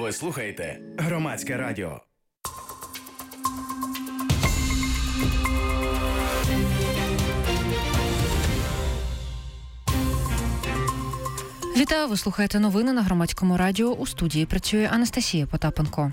Ви слухаєте Громадське радіо. Вітаю, ви слухаєте новини на Громадському радіо. У студії працює Анастасія Потапенко.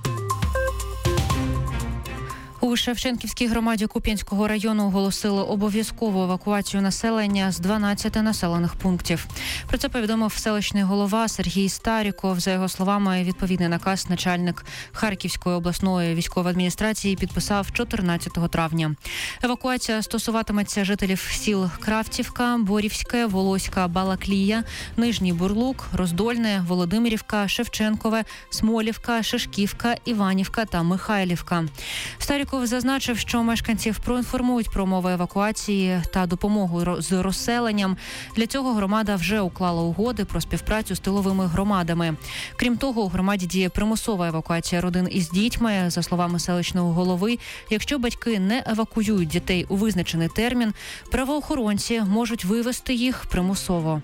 У Шевченківській громаді Куп'янського району оголосили обов'язкову евакуацію населення з 12 населених пунктів. Про це повідомив селищний голова Сергій Старіков. За його словами, відповідний наказ начальник Харківської обласної військової адміністрації підписав 14 травня. Евакуація стосуватиметься жителів сіл Кравцівка, Борівське, Волоська, Балаклія, Нижній Бурлук, Роздольне, Володимирівка, Шевченкове, Смолівка, Шишківка, Іванівка та Михайлівка. Старіков зазначив, що мешканців проінформують про умови евакуації та допомогу з розселенням. Для цього громада вже уклала угоди про співпрацю з тиловими громадами. Крім того, у громаді діє примусова евакуація родин із дітьми. За словами селищного голови, якщо батьки не евакуюють дітей у визначений термін, правоохоронці можуть вивезти їх примусово.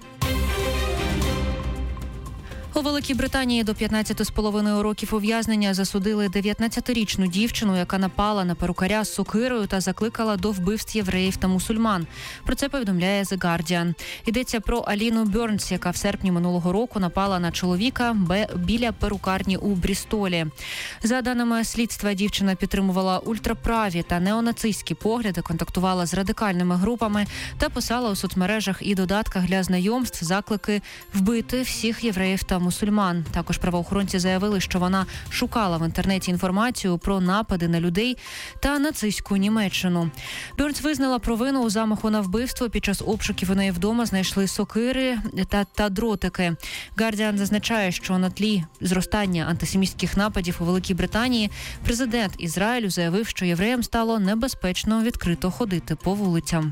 У Великій Британії до 15,5 років ув'язнення засудили 19-річну дівчину, яка напала на перукаря з сокирою та закликала до вбивств євреїв та мусульман. Про це повідомляє The Guardian. Йдеться про Аліну Бьорнс, яка в серпні минулого року напала на чоловіка біля перукарні у Брістолі. За даними слідства, дівчина підтримувала ультраправі та неонацистські погляди, контактувала з радикальними групами та писала у соцмережах і додатках для знайомств заклики вбити всіх євреїв та мусульман. Також правоохоронці заявили, що вона шукала в інтернеті інформацію про напади на людей та нацистську Німеччину. Бьорнс визнала провину у замаху на вбивство. Під час обшуків у неї вдома знайшли сокири та дротики. Guardian зазначає, що на тлі зростання антисемітських нападів у Великій Британії президент Ізраїлю заявив, що євреям стало небезпечно відкрито ходити по вулицям.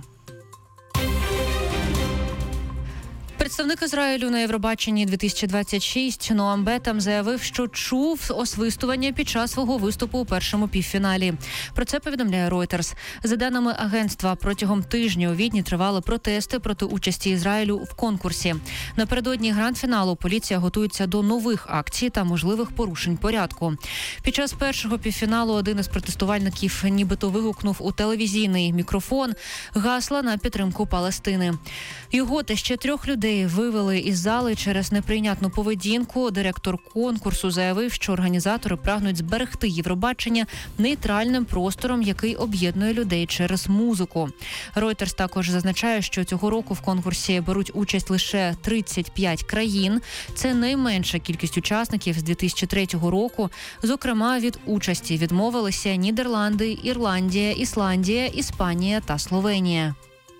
Представник Ізраїлю на Євробаченні 2026 Ноам Бетам заявив, що чув освистування під час свого виступу у першому півфіналі. Про це повідомляє Reuters. За даними агентства, протягом тижня у Відні тривали протести проти участі Ізраїлю в конкурсі. Напередодні гранд-фіналу поліція готується до нових акцій та можливих порушень порядку. Під час першого півфіналу один із протестувальників нібито вигукнув у телевізійний мікрофон гасла на підтримку Палестини. Його та ще 3 людей вивели із зали через неприйнятну поведінку. Директор конкурсу заявив, що організатори прагнуть зберегти Євробачення нейтральним простором, який об'єднує людей через музику. Reuters також зазначає, що цього року в конкурсі беруть участь лише 35 країн. Це найменша кількість учасників з 2003 року. Зокрема, від участі відмовилися Нідерланди, Ірландія, Ісландія, Іспанія та Словенія.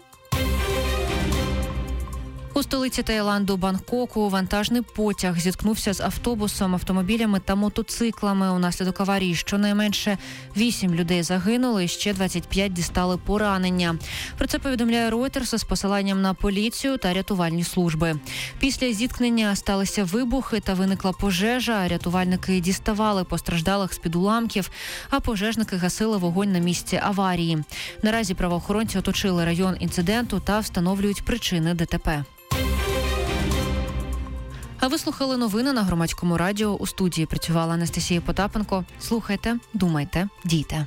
У столиці Таїланду Бангкоку вантажний потяг зіткнувся з автобусом, автомобілями та мотоциклами. Унаслідок аварії щонайменше 8 людей загинули, ще 25 дістали поранення. Про це повідомляє Reuters з посиланням на поліцію та рятувальні служби. Після зіткнення сталися вибухи та виникла пожежа. Рятувальники діставали постраждалих з-під уламків, а пожежники гасили вогонь на місці аварії. Наразі правоохоронці оточили район інциденту та встановлюють причини ДТП. А ви слухали новини на Громадському радіо. У студії працювала Анастасія Потапенко. Слухайте, думайте, дійте.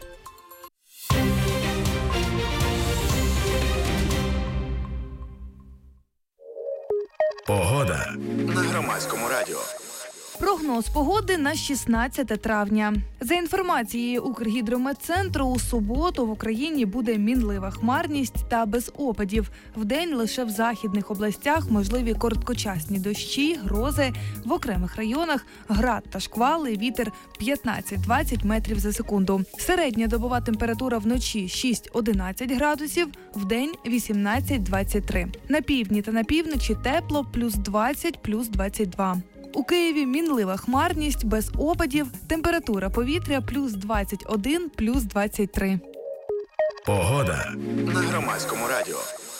Погода на Громадському радіо. Прогноз погоди на 16 травня. За інформацією Укргідрометцентру, у суботу в Україні буде мінлива хмарність та без опадів. Вдень лише в західних областях можливі короткочасні дощі, грози. В окремих районах град та шквали, вітер 15-20 метрів за секунду. Середня добова температура вночі 6-11 градусів, вдень 18-23. На півдні та на півночі тепло плюс 20, плюс 22. У Києві мінлива хмарність, без опадів, температура повітря плюс 21, плюс 23. Погода на Громадському радіо.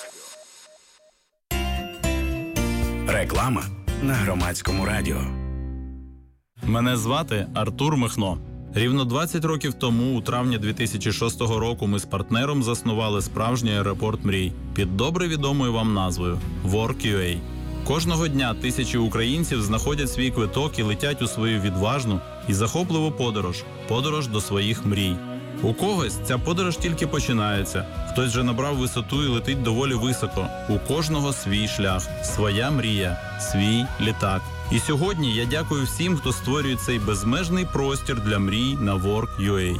Реклама на Громадському радіо. Мене звати Артур Михно. Рівно 20 років тому, у травні 2006 року, ми з партнером заснували справжній аеропорт мрій під добре відомою вам назвою WorkUA. Кожного дня тисячі українців знаходять свій квиток і летять у свою відважну і захопливу подорож до своїх мрій. У когось ця подорож тільки починається, хтось вже набрав висоту і летить доволі високо. У кожного свій шлях, своя мрія, свій літак. І сьогодні я дякую всім, хто створює цей безмежний простір для мрій на Work.ua.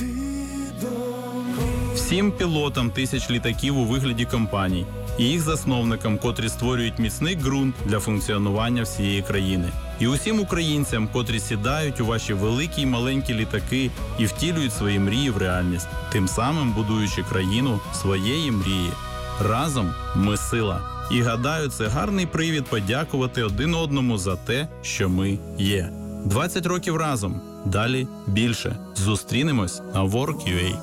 Всім пілотам тисяч літаків у вигляді компаній і їх засновникам, котрі створюють міцний ґрунт для функціонування всієї країни. І усім українцям, котрі сідають у ваші великі й маленькі літаки і втілюють свої мрії в реальність, тим самим будуючи країну своєї мрії. Разом ми сила. І гадаю, це гарний привід подякувати один одному за те, що ми є. 20 років разом. Далі більше. Зустрінемось на Work.ua.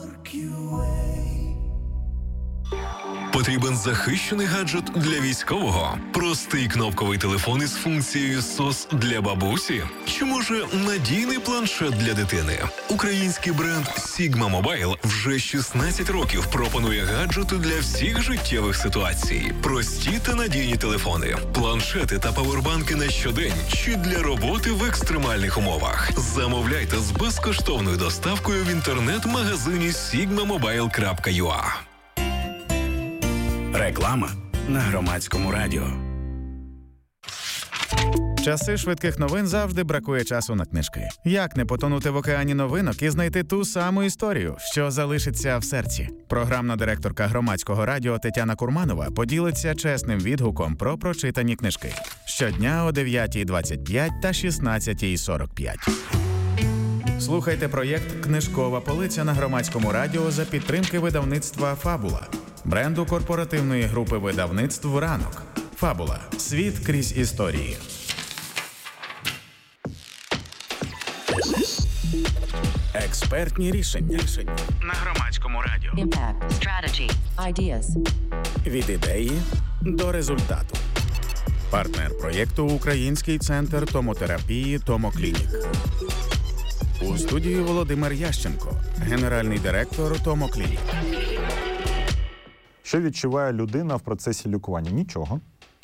Потрібен захищений гаджет для військового? Простий кнопковий телефон із функцією SOS для бабусі? Чи може надійний планшет для дитини? Український бренд Sigma Mobile вже 16 років пропонує гаджети для всіх життєвих ситуацій. Прості та надійні телефони, планшети та павербанки на щодень чи для роботи в екстремальних умовах. Замовляйте з безкоштовною доставкою в інтернет-магазині sigmamobile.ua. Реклама на Громадському радіо. Часи швидких новин завжди бракує часу на книжки. Як не потонути в океані новинок і знайти ту саму історію, що залишиться в серці? Програмна директорка Громадського радіо Тетяна Курманова поділиться чесним відгуком про прочитані книжки. Щодня о 9:25 та 16:45. Слухайте проєкт «Книжкова полиця» на Громадському радіо за підтримки видавництва «Фабула», бренду корпоративної групи видавництв «Ранок». «Фабула. Світ крізь історії». Експертні рішення на Громадському радіо. Impact, strategy, ideas. Від ідеї до результату. Партнер проєкту «Український центр томотерапії «Томоклінік». У студії Володимир Ященко, генеральний директор «Томоклінік». Що відчуває людина в процесі лікування? Нічого.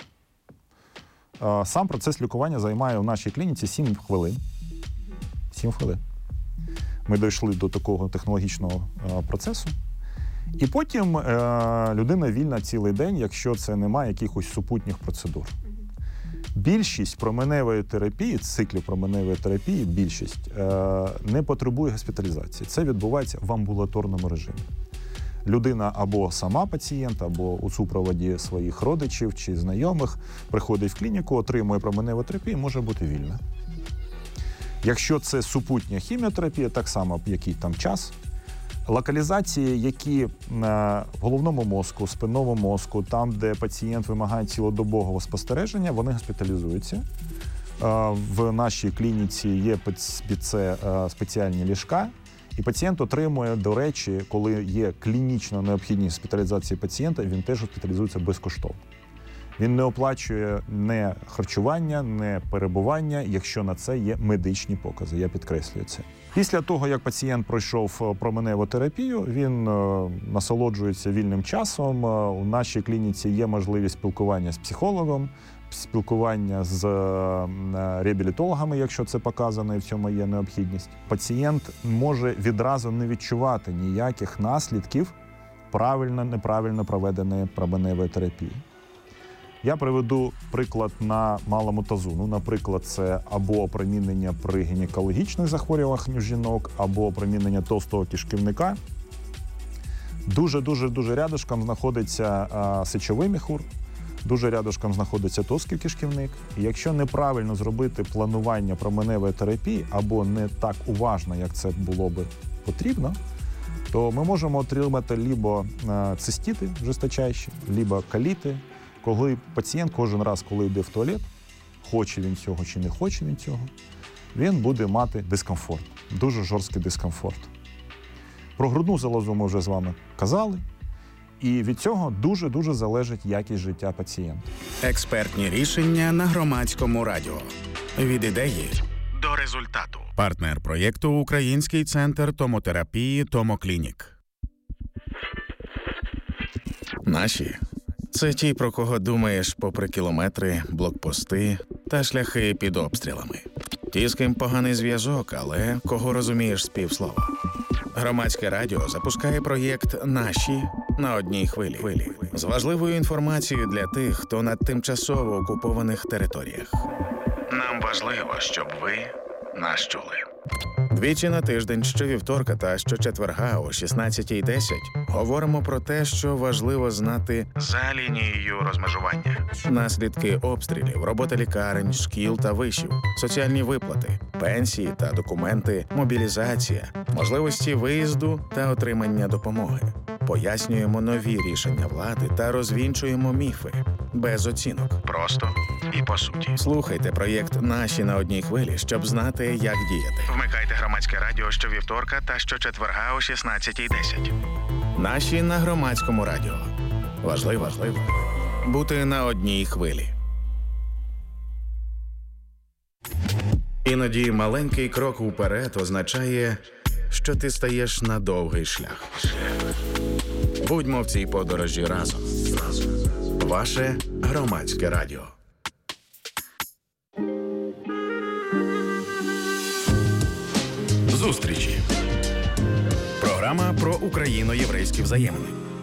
Сам процес лікування займає у нашій клініці 7 хвилин. 7 хвилин. Ми дійшли до такого технологічного процесу. І потім людина вільна цілий день, якщо це немає якихось супутніх процедур. Більшість променевої терапії, циклів променевої терапії, більшість не потребує госпіталізації. Це відбувається в амбулаторному режимі. Людина або сама пацієнт, або у супроводі своїх родичів чи знайомих приходить в клініку, отримує променеву терапію, може бути вільна. Якщо це супутня хіміотерапія, так само, який там час. Локалізації, які в головному мозку, спинному мозку, там, де пацієнт вимагає цілодобового спостереження, вони госпіталізуються. В нашій клініці є під це спеціальні ліжка. І пацієнт отримує, до речі, коли є клінічна необхідність госпіталізації пацієнта, він теж госпіталізується безкоштовно. Він не оплачує не харчування, не перебування, якщо на це є медичні покази, я підкреслюю це. Після того, як пацієнт пройшов променеву терапію, він насолоджується вільним часом. У нашій клініці є можливість спілкування з психологом, спілкування з реабілітологами, якщо це показано і в цьому є необхідність. Пацієнт може відразу не відчувати ніяких наслідків правильно-неправильно проведеної променевої терапії. Я приведу приклад на малому тазу. Наприклад, це або опромінення при гінекологічних захворюваннях у жінок, або опромінення товстого кишківника. Дуже рядышком знаходиться сечовий міхур, дуже рядышком знаходиться товстий кишківник. І якщо неправильно зробити планування променевої терапії, або не так уважно, як це було би потрібно, то ми можемо отримати либо цистити жесточайші, либо коліти, коли пацієнт кожен раз, коли йде в туалет, хоче він цього чи не хоче він цього, він буде мати дискомфорт, дуже жорсткий дискомфорт. Про грудну залозу ми вже з вами казали, і від цього дуже залежить якість життя пацієнта. Експертні рішення на Громадському радіо. Від ідеї до результату. Партнер проєкту «Український центр томотерапії «Томоклінік». Наші Це ті, про кого думаєш попри кілометри, блокпости та шляхи під обстрілами. Ті, з ким поганий зв'язок, але кого розумієш з півслова. Громадське радіо запускає проєкт «Наші» на одній хвилі. З важливою інформацією для тих, хто на тимчасово окупованих територіях. Нам важливо, щоб ви нас чули. Двічі на тиждень, щовівторка та щочетверга о 16:10 говоримо про те, що важливо знати за лінією розмежування. Наслідки обстрілів, робота лікарень, шкіл та вишів, соціальні виплати, пенсії та документи, мобілізація, можливості виїзду та отримання допомоги. Пояснюємо нові рішення влади та розвінчуємо міфи. Без оцінок. Просто і по суті. Слухайте проєкт «Наші» на одній хвилі, щоб знати, як діяти. Вмикайте громадське радіо щовівторка та щочетверга о 16:10. «Наші» на громадському радіо. Важливо бути на одній хвилі. Іноді маленький крок уперед означає, що ти стаєш на довгий шлях. Будьмо в цій подорожі разом. Ваше громадське радіо. Зустрічі. Програма про україно-єврейські взаємини.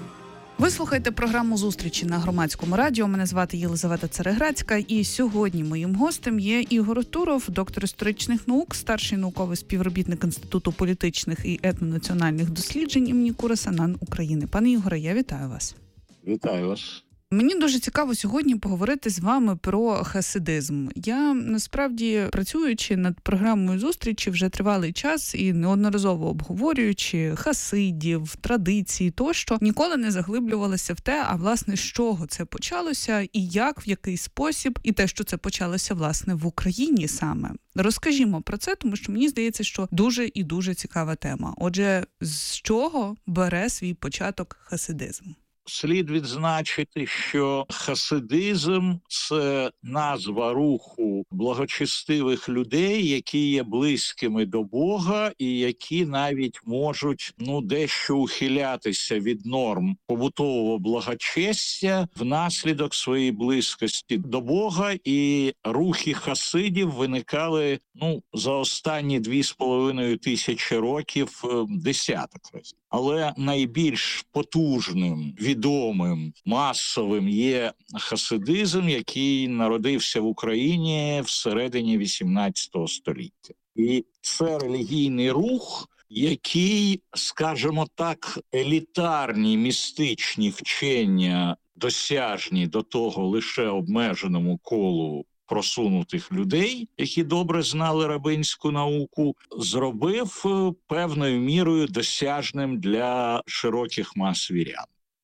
Ви слухаєте програму «Зустрічі» на Громадському радіо. Мене звати Єлизавета Цереграцька. І сьогодні моїм гостем є Ігор Туров, доктор історичних наук, старший науковий співробітник Інституту політичних і етнонаціональних досліджень імені Кураса НАН України. Пане Ігоре, я вітаю вас. Вітаю вас. Мені дуже цікаво сьогодні поговорити з вами про хасидизм. Я, насправді, працюючи над програмою «Зустрічі» вже тривалий час і неодноразово обговорюючи хасидів, традиції тощо, ніколи не заглиблювалася в те, а власне, з чого це почалося і як, в який спосіб, і те, що це почалося, власне, в Україні саме. Розкажімо про це, тому що мені здається, що дуже і дуже цікава тема. Отже, з чого бере свій початок хасидизм? Слід відзначити, що хасидизм – це назва руху благочестивих людей, які є близькими до Бога і які навіть можуть дещо ухилятися від норм побутового благочестя внаслідок своєї близькості до Бога. І рухи хасидів виникали за останні 2,5 тисячі років десяток разів. Але найбільш потужним, відомим, масовим є хасидизм, який народився в Україні всередині XVIII століття. І це релігійний рух, який, скажімо так, елітарні містичні вчення, досяжні до того лише обмеженому колу просунутих людей, які добре знали рабинську науку, зробив певною мірою досяжним для широких мас вірян.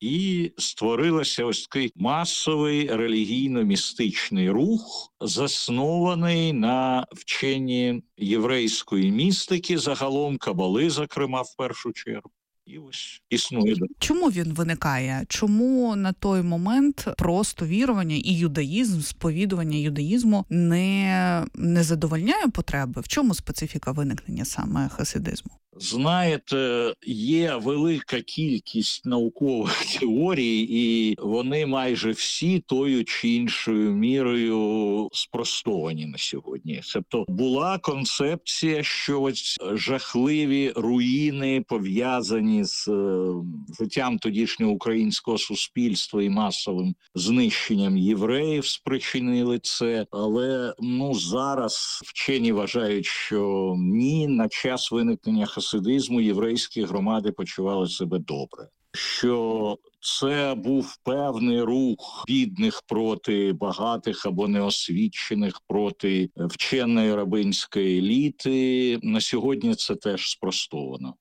І створилося ось такий масовий релігійно-містичний рух, заснований на вченні єврейської містики, загалом кабали, зокрема, в першу чергу. І ось існує. Чому він виникає? Чому на той момент просто вірування і юдаїзм, сповідування юдаїзму не задовольняє потреби? В чому специфіка виникнення саме хасидизму? Знаєте, є велика кількість наукових теорій, і вони майже всі тою чи іншою мірою спростовані на сьогодні. Тобто була концепція, що ось жахливі руїни, пов'язані з життям тодішнього українського суспільства і масовим знищенням євреїв, спричинили це. Але зараз вчені вважають, що ні, на час виникнення хасидизму єврейські громади почували себе добре. Що це був певний рух бідних проти багатих або неосвічених, проти вченої рабинської еліти. На сьогодні це теж спростовано.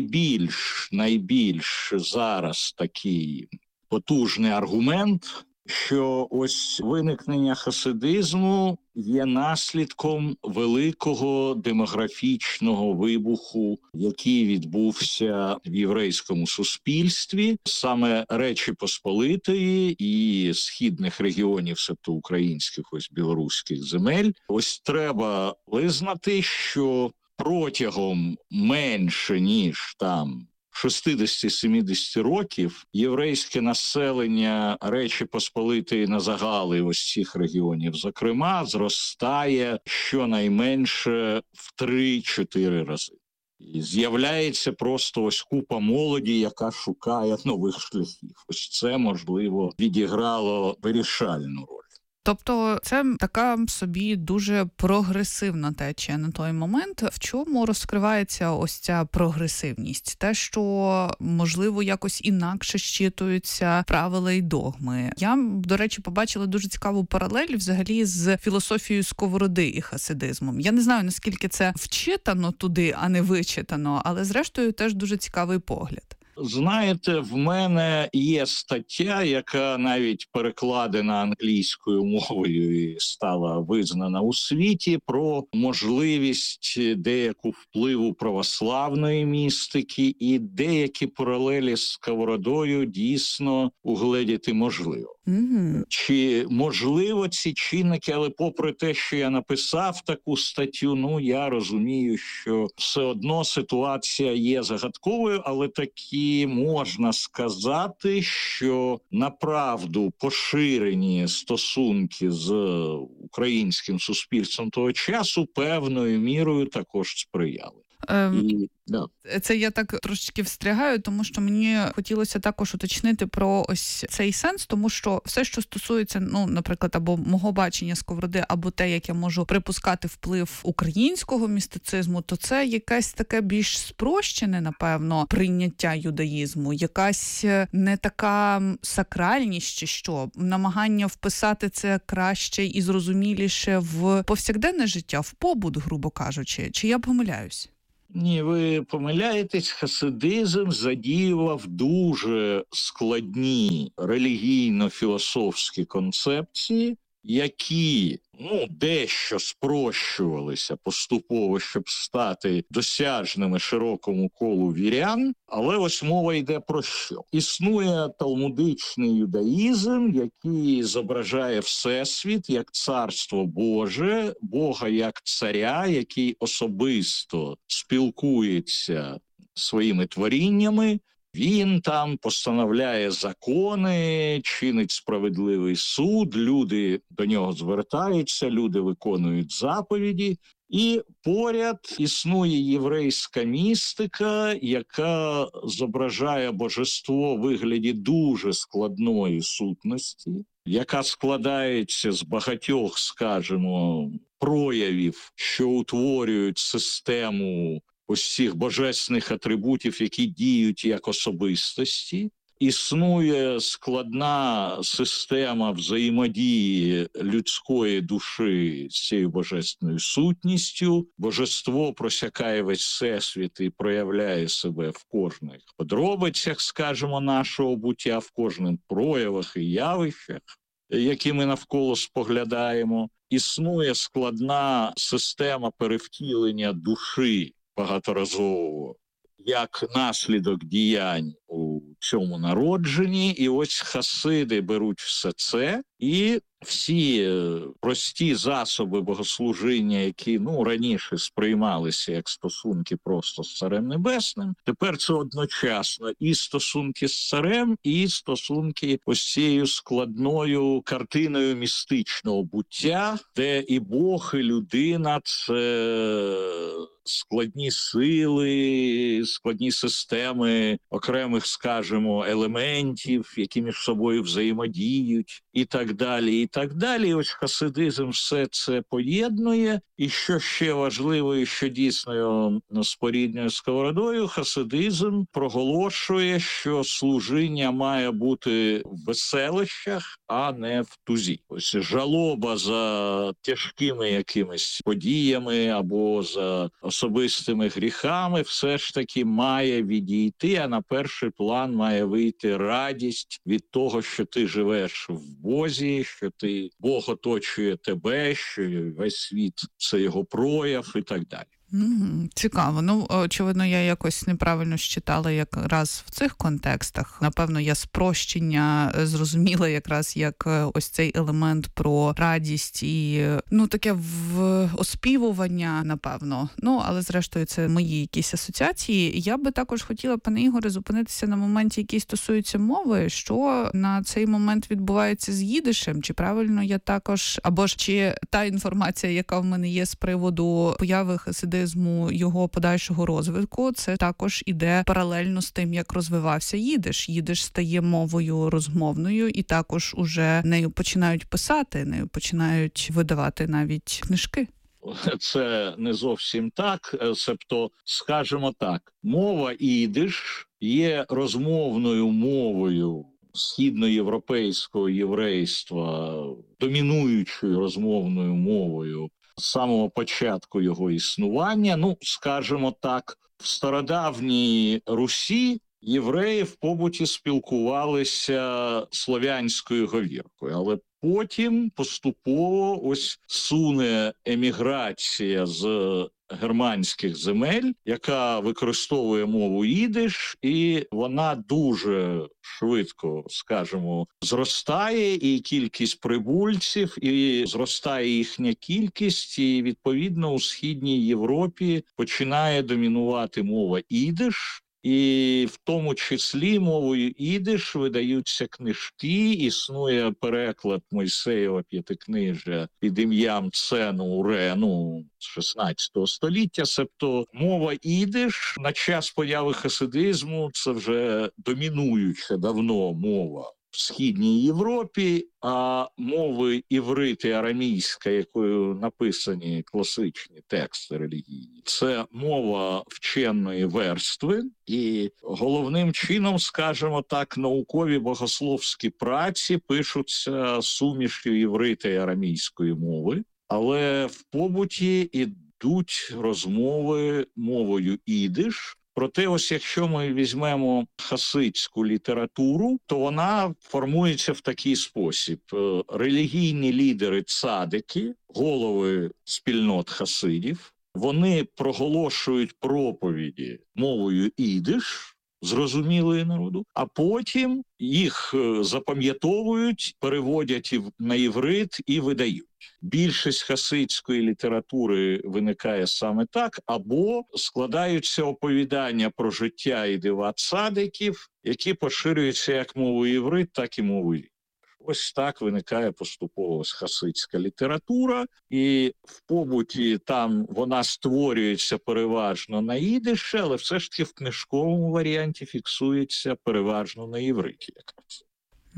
Найбільш зараз такий потужний аргумент, що ось виникнення хасидизму є наслідком великого демографічного вибуху, який відбувся в єврейському суспільстві, саме Речі Посполитої і східних регіонів, себто українських, ось білоруських земель. Ось треба визнати, що протягом менше ніж 60-70 років єврейське населення Речі Посполитої на загали ось цих регіонів, зокрема, зростає щонайменше в 3-4 рази. І з'являється просто ось купа молоді, яка шукає нових шляхів. Ось це, можливо, відіграло вирішальну роль. Тобто це така собі дуже прогресивна течія на той момент. В чому розкривається ось ця прогресивність? Те, що, можливо, якось інакше щитуються правила і догми. Я, до речі, побачила дуже цікаву паралель взагалі з філософією Сковороди і хасидизмом. Я не знаю, наскільки це вчитано туди, а не вичитано, але зрештою теж дуже цікавий погляд. Знаєте, в мене є стаття, яка навіть перекладена англійською мовою і стала визнана у світі, про можливість деяку впливу православної містики, і деякі паралелі з Сковородою дійсно угледіти можливо. Чи можливо ці чинники, але попри те, що я написав таку статтю, я розумію, що все одно ситуація є загадковою, але таки можна сказати, що направду поширені стосунки з українським суспільством того часу певною мірою також сприяли. Це я так трошечки встрягаю, тому що мені хотілося також уточнити про ось цей сенс, тому що все, що стосується, наприклад, або мого бачення Сковороди, або те, як я можу припускати вплив українського містицизму, то це якесь таке більш спрощене, напевно, прийняття юдаїзму, якась не така сакральність чи що, намагання вписати це краще і зрозуміліше в повсякденне життя, в побут, грубо кажучи. Чи я помиляюсь? Ні, ви помиляєтесь. Хасидизм задіював дуже складні релігійно-філософські концепції, які дещо спрощувалися поступово, щоб стати досяжними широкому колу вірян. Але ось мова йде про що? Існує талмудичний юдаїзм, який зображає Всесвіт як царство Боже, Бога як царя, який особисто спілкується своїми творіннями. Він там постановляє закони, чинить справедливий суд, люди до нього звертаються, люди виконують заповіді. І поряд існує єврейська містика, яка зображає божество у вигляді дуже складної сутності, яка складається з багатьох, скажімо, проявів, що утворюють систему ось цих божественних атрибутів, які діють як особистості. Існує складна система взаємодії людської душі з цією божественною сутністю. Божество просякає весь всесвіт і проявляє себе в кожних подробицях, скажімо, нашого буття, в кожних проявах і явищах, які ми навколо споглядаємо. Існує складна система перевтілення душі багаторазового, як наслідок діянь у цьому народженні. І ось хасиди беруть все це і всі прості засоби богослужіння, які раніше сприймалися як стосунки просто з Царем Небесним, тепер це одночасно і стосунки з Царем, і стосунки ось цією складною картиною містичного буття, де і Бог, і людина – це складні сили, складні системи окремих, скажімо, елементів, які між собою взаємодіють, і так далі, і так далі. І ось хасидизм все це поєднує. І що ще важливо, і що дійсно споріднює з Сковородою, хасидизм проголошує, що служіння має бути в веселищах, а не в тузі. Ось жалоба за тяжкими якимись подіями або за особистими гріхами все ж таки має відійти, а на перший план має вийти радість від того, що ти живеш в Бозі, що Бог оточує тебе, що весь світ – це його прояв і так далі. Цікаво. Ну, очевидно, я якось неправильно считала якраз в цих контекстах. Напевно, я спрощення зрозуміла якраз як ось цей елемент про радість і, таке оспівування, напевно. Але зрештою це мої якісь асоціації. Я би також хотіла, пане Ігоре, зупинитися на моменті, який стосується мови, що на цей момент відбувається з їдишем. Чи правильно я також, або ж чи та інформація, яка в мене є з приводу появи хасидизму, його подальшого розвитку, це також іде паралельно з тим, як розвивався їдиш. Їдиш стає мовою розмовною, і також уже нею починають писати, нею починають видавати навіть книжки. Це не зовсім так, себто, скажімо так, мова їдиш є розмовною мовою східноєвропейського єврейства, домінуючою розмовною мовою з самого початку його існування. Скажімо так, в стародавній Русі євреї в побуті спілкувалися слов'янською говіркою, але потім поступово ось суне еміграція з германських земель, яка використовує мову їдиш, і вона дуже швидко, скажімо, зростає, і кількість прибульців, і зростає їхня кількість, і відповідно у Східній Європі починає домінувати мова їдиш. І в тому числі мовою їдиш видаються книжки, існує переклад Мойсеєва п'ятикнижжя під ім'ям Цену Урену з 16 століття. Себто мова їдиш на час появи хасидизму це вже домінуюча давно мова в Східній Європі, а мови іврит і арамійська, якою написані класичні тексти релігійні, це мова вченої верстви, і головним чином, скажімо так, наукові богословські праці пишуться суміш'ю іврита і арамійської мови, але в побуті ідуть розмови мовою їдиш. Проте, ось якщо ми візьмемо хасидську літературу, то вона формується в такий спосіб. Релігійні лідери цадики, голови спільнот хасидів, вони проголошують проповіді мовою їдиш, зрозумілої народу, а потім їх запам'ятовують, переводять на іврит і видають. Більшість хасидської літератури виникає саме так, або складаються оповідання про життя і дива цадиків, які поширюються як мовою іврит, так і мовою їдиш. Ось так виникає поступово хасидська література, і в побуті там вона створюється переважно на їдиші, але все ж таки в книжковому варіанті фіксується переважно на івриті якраз.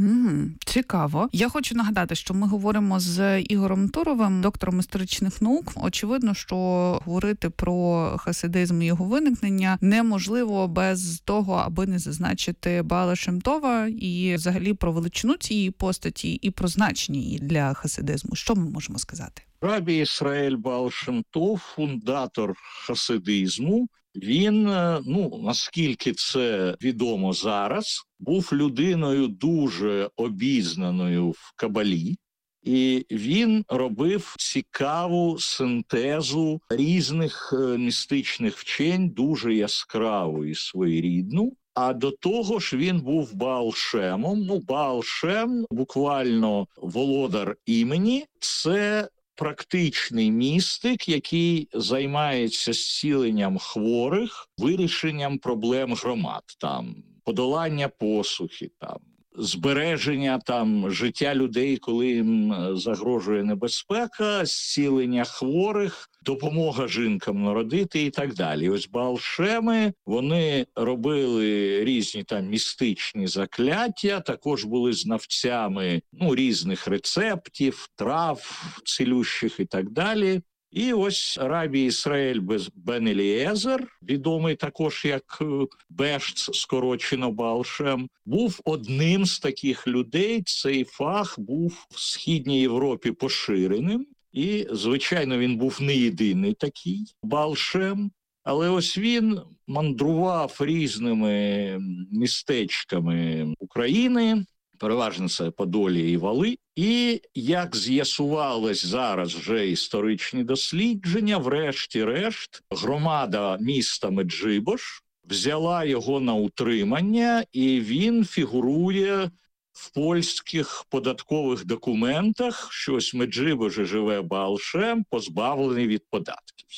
Цікаво. Я хочу нагадати, що ми говоримо з Ігорем Туровим, доктором історичних наук. Очевидно, що говорити про хасидизм і його виникнення неможливо без того, аби не зазначити Бааля Шем Това і взагалі про величину цієї постаті і про значення її для хасидизму. Що ми можемо сказати? Рабі Ісраїль Бааля Шем Това, фундатор хасидизму, він, наскільки це відомо зараз, був людиною дуже обізнаною в Кабалі, і він робив цікаву синтезу різних містичних вчень, дуже яскраву і своєрідну. А до того ж він був Баал Шемом. Баал Шем, буквально володар імені, це практичний містик, який займається зціленням хворих, вирішенням проблем громад, подолання посухи, збереження життя людей, коли їм загрожує небезпека, зцілення хворих, допомога жінкам народити і так далі. Ось Баал Шеми, вони робили різні містичні закляття, також були знавцями різних рецептів, трав цілющих і так далі. І ось Рабі Ісраїль бен Елієзер, відомий також як Бешц, скорочено Баал Шем, був одним з таких людей. Цей фах був в Східній Європі поширеним. І, звичайно, він був не єдиний такий Баал Шем. Але ось він мандрував різними містечками України, переважно це Подолі і Вали. І, як з'ясувалось зараз вже історичні дослідження, врешті-решт громада міста Меджибош взяла його на утримання, і він фігурує в польських податкових документах, що ось в Меджибожі живе Баал Шем, позбавлений від податків.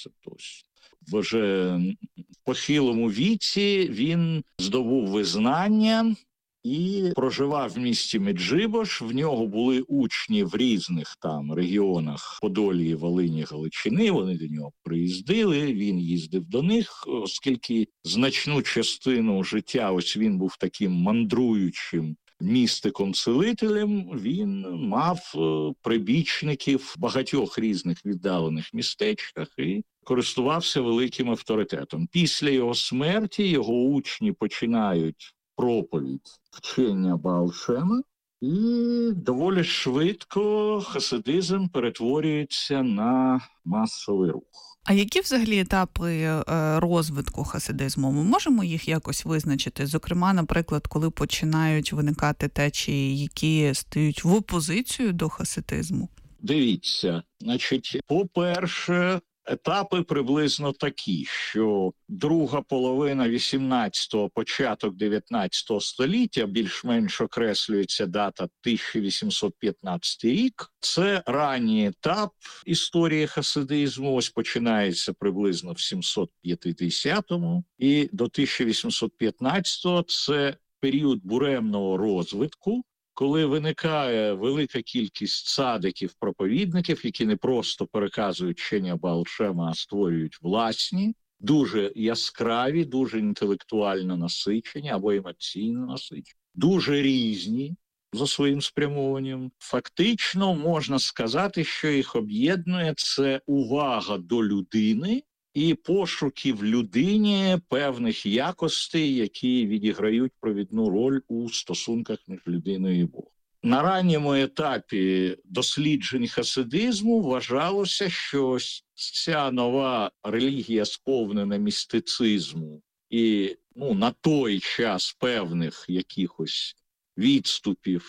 Вже в похилому віці він здобув визнання і проживав в місті Меджибош. В нього були учні в різних там регіонах Подолії, Волині, Галичини. Вони до нього приїздили, він їздив до них, оскільки значну частину життя ось він був таким мандруючим містиком-целителем, він мав прибічників в багатьох різних віддалених містечках і користувався великим авторитетом. Після його смерті його учні починають проповідь вчення Баал Шема, і доволі швидко хасидизм перетворюється на масовий рух. А які взагалі етапи розвитку хасидизму? Ми можемо їх якось визначити? Зокрема, наприклад, коли починають виникати течії, які стають в опозицію до хасидизму? Дивіться, значить, по-перше, етапи приблизно такі, що друга половина 18-го, початок 19 століття, більш-менш окреслюється дата 1815 рік. Це ранній етап історії хасидизму, ось починається приблизно в 750-му, і до 1815-го це період буремного розвитку, коли виникає велика кількість цадиків-проповідників, які не просто переказують вчення Баал Шема, а створюють власні, дуже яскраві, дуже інтелектуально насичені або емоційно насичені, дуже різні за своїм спрямуванням. Фактично можна сказати, що їх об'єднує – це увага до людини і пошуки в людині певних якостей, які відіграють провідну роль у стосунках між людиною і Богом. На ранньому етапі досліджень хасидизму вважалося, що ця нова релігія, сповнена містицизму і на той час певних якихось відступів